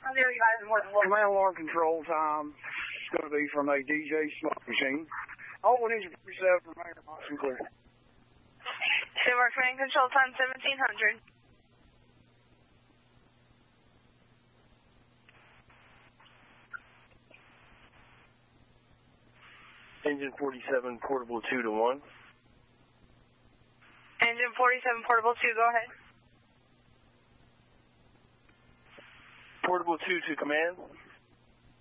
Command alarm control time is going to be from a DJ Smoke Machine. All we need is 47 from Mayor Box and clear. Silver command control time 1700. Engine 47, portable 2 to 1. Engine 47, portable 2, go ahead. Portable 2 to command.